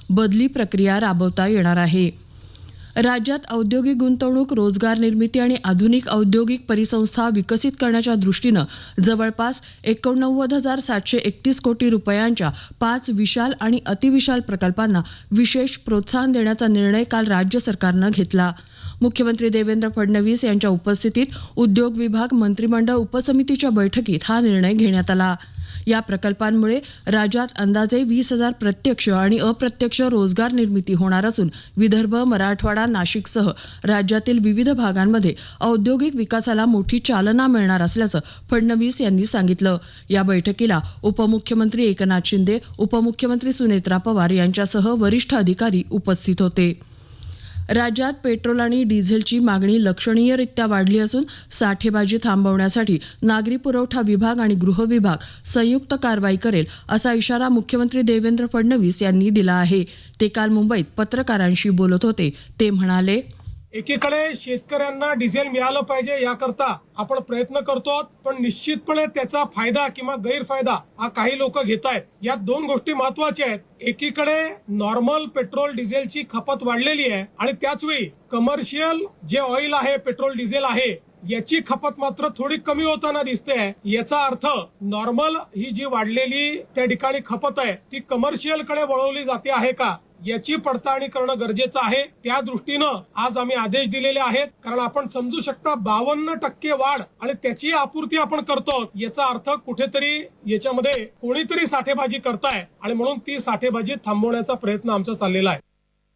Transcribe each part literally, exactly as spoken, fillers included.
बदली प्रक्रिया राबवता येणार आहे. राज्यात औद्योगिक गुंतवणूक, रोजगार निर्मिती आणि आधुनिक औद्योगिक परिसंस्था विकसित करण्याच्या दृष्टीनं जवळपास एकोणनव्वद हजार सातशे एकतीस कोटी रुपयांच्या पाच विशाल आणि अतिविशाल प्रकल्पांना विशेष प्रोत्साहन देण्याचा निर्णय काल राज्य सरकारनं घेतला. मुख्यमंत्री देवेंद्र फडणवीस यांच्या उपस्थितीत उद्योग विभाग मंत्रिमंडळ उपसमितीच्या बैठकीत हा निर्णय घेण्यात आला. या प्रकल्पांमुळे राज्यात अंदाजे वीस हजार प्रत्यक्ष आणि अप्रत्यक्ष रोजगार निर्मिती होणार असून विदर्भ, मराठवाडा, नाशिकसह राज्यातील विविध भागांमध्ये औद्योगिक विकासाला मोठी चालना मिळणार असल्याचं फडणवीस यांनी सांगितलं. या बैठकीला उपमुख्यमंत्री एकनाथ शिंदे, उपमुख्यमंत्री सुनेत्रा पवार यांच्यासह वरिष्ठ अधिकारी उपस्थित होते. राज्यात पेट्रोल आणि डिझेलची मागणी लक्षणीयरित्या वाढली असून साठेबाजी थांबवण्यासाठी नागरी पुरवठा विभाग आणि गृह विभाग संयुक्त कारवाई करेल असा इशारा मुख्यमंत्री देवेंद्र फडणवीस यांनी दिला आहे. ते काल मुंबईत पत्रकारांशी बोलत होते. ते म्हणाले, एकीकडे शेतकऱ्यांना डिझेल मिळालं पाहिजे याकरता आपण प्रयत्न करतो, पण निश्चितपणे त्याचा फायदा किंवा गैरफायदा हा काही लोक घेत आहेत. या दोन गोष्टी महत्वाच्या आहेत. एकीकडे नॉर्मल पेट्रोल डिझेलची खपत वाढलेली आहे आणि त्याच वेळी कमर्शियल जे ऑइल आहे, पेट्रोल डिझेल आहे, याची खपत मात्र थोडी कमी होताना दिसते. याचा अर्थ नॉर्मल ही जी वाढलेली त्या ठिकाणी खपत आहे ती कमर्शियल कडे वळवली जाते आहे का, याची पडताळणी करणं गरजेचं आहे. त्या दृष्टीनं आज आम्ही आदेश दिलेले आहेत. कारण आपण समजू शकता बावन्न टक्के वाढ आणि त्याची आपूर्ती आपण करतो, याचा अर्थ कुठेतरी याच्यामध्ये कोणीतरी साठेबाजी करताय आणि म्हणून ती साठेबाजी थांबवण्याचा प्रयत्न आमचा चाललेला आहे.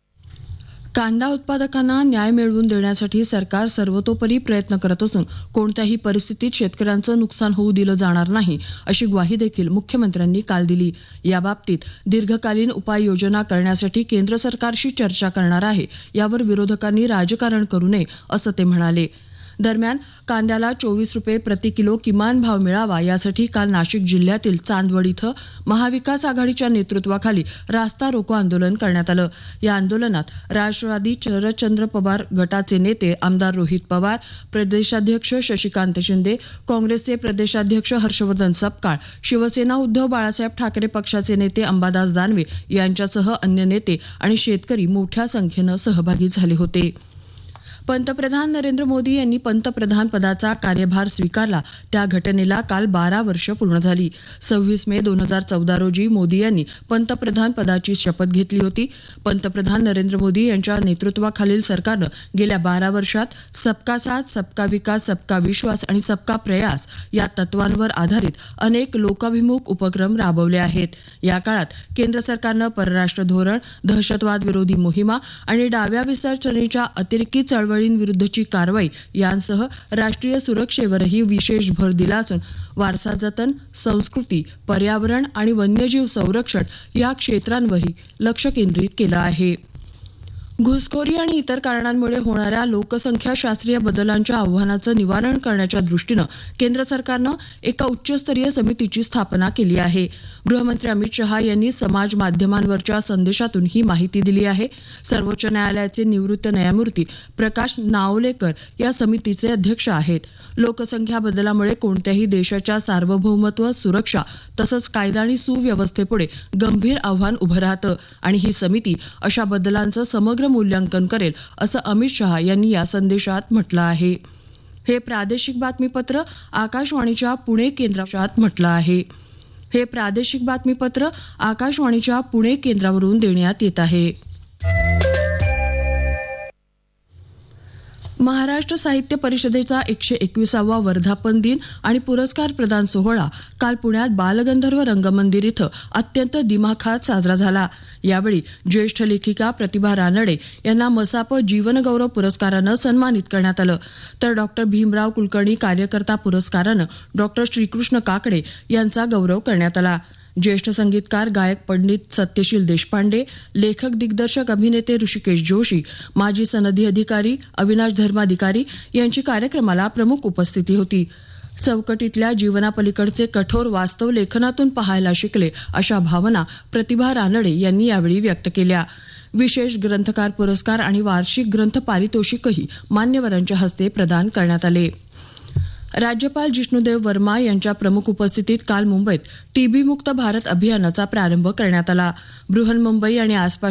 कांदा उत्पादकांना न्याय मिळवून देण्यासाठी सरकार सर्वतोपरी प्रयत्न करत असून कोणत्याही परिस्थितीत शेतकऱ्यांचं नुकसान होऊ दिलं जाणार नाही अशी ग्वाही देखील मुख्यमंत्र्यांनी काल दिली. याबाबतीत दीर्घकालीन उपाययोजना करण्यासाठी केंद्र सरकारशी चर्चा करणार आहे. यावर विरोधकांनी राजकारण करू नये असं ते म्हणाले. दरम्यान कांद्याला चोवीस रुपये प्रति किलो किमान भाव मिळावा यासाठी काल नाशिक जिल्ह्यातील चांदवड इथं महाविकास आघाडीच्या नेतृत्वाखाली रास्ता रोको आंदोलन करण्यात आलं. या आंदोलनात राष्ट्रवादी शरदचंद्र पवार गटाचे नेते आमदार रोहित पवार, प्रदेशाध्यक्ष शशिकांत शिंदे, काँग्रेसचे प्रदेशाध्यक्ष हर्षवर्धन सपकाळ, शिवसेना उद्धव बाळासाहेब ठाकरे पक्षाचे नेते अंबादास दानवे यांच्यासह अन्य नेते आणि शेतकरी मोठ्या संख्येनं सहभागी झाले होते. पंतप्रधान नरेंद्र मोदी यांनी पंतप्रधान पदाचा कार्यभार स्वीकारला त्या घटनेला काल बारा वर्ष पूर्ण झाली. सव्वीस मे दोन हजार चौदा रोजी मोदी यांनी पंतप्रधान पदाची शपथ घेतली होती. पंतप्रधान नरेंद्र मोदी यांच्या नेतृत्वाखालील सरकारनं गेल्या बारा वर्षात सबका साथ, सबका विकास, सबका विश्वास आणि सबका प्रयास या तत्वांवर आधारित अनेक लोकाभिमुख उपक्रम राबवले आहेत. या काळात केंद्र सरकारनं परराष्ट्र धोरण, दहशतवाद विरोधी मोहिमा आणि डाव्या विचारसरणीच्या अतिरेकी चळवळी विरुद्धची कारवाई यांसह राष्ट्रीय सुरक्षेवरही विशेष भर दिला असून वारसा जतन, संस्कृती, पर्यावरण आणि वन्यजीव संरक्षण या क्षेत्रांवरही लक्ष केंद्रित केलं आहे. घुसखोरी आणि इतर कारणांमुळे होणाऱ्या लोकसंख्याशास्त्रीय बदलांच्या आव्हानाचं निवारण करण्याच्या दृष्टीनं केंद्र सरकारनं एका उच्चस्तरीय समितीची स्थापना केली आहे. गृहमंत्री अमित शहा यांनी समाज माध्यमांवरच्या संदेशातून ही माहिती दिली आहे. सर्वोच्च न्यायालयाचे निवृत्त न्यायमूर्ती प्रकाश नावलेकर या समितीचे अध्यक्ष आहेत. लोकसंख्या बदलामुळे कोणत्याही देशाच्या सार्वभौमत्व, सुरक्षा तसंच कायदा आणि सुव्यवस्थेपुढे गंभीर आव्हान उभं राहतं आणि ही समिती अशा बदलांचं समग्र मूल्यांकन करेल असं अमित शहा यांनी या संदेशात म्हटलं आहे. हे प्रादेशिक बातमीपत्र आकाशवाणीच्या पुणे केंद्रात म्हटलं आहे. हे प्रादेशिक बातमीपत्र आकाशवाणीच्या पुणे केंद्रावरून देण्यात येत आहे. महाराष्ट्र साहित्य परिषदेचा एकशे एकविसावा वर्धापन दिन आणि पुरस्कार प्रदान सोहळा काल पुण्यात बालगंधर्व रंगमंदिर इथं अत्यंत दिमाखात साजरा झाला. यावेळी ज्येष्ठ लेखिका प्रतिभा रानडे यांना मसाप जीवनगौरव पुरस्कारानं सन्मानित करण्यात आलं. तर डॉक्टर भीमराव कुलकर्णी कार्यकर्ता पुरस्कारानं डॉक्टर श्रीकृष्ण काकडे यांचा गौरव करण्यात आला. ज्येष्ठ संगीतकार गायक पंडित सत्यशील देशपांडे, लेखक दिग्दर्शक अभिनेते ऋषिकेश जोशी, माजी सनदी अधिकारी अविनाश धर्माधिकारी यांची कार्यक्रमाला प्रमुख उपस्थिती होती. चौकटीतल्या जीवनापलीकडचे कठोर वास्तव लेखनातून पाहायला शिकले अशा भावना प्रतिभा रानडे यांनी यावेळी व्यक्त केल्या. विशेष ग्रंथकार पुरस्कार आणि वार्षिक ग्रंथ पारितोषिकही मान्यवरांच्या हस्ते प्रदान करण्यात आले. राज्यपाल जिष्णुदेव वर्मा यांच्या प्रमुख उपस्थितीत काल मुंबईत टीबी मुक्त भारत अभियानाचा प्रारंभ करण्यात आला. बृहन्मुंबई आणि आसपास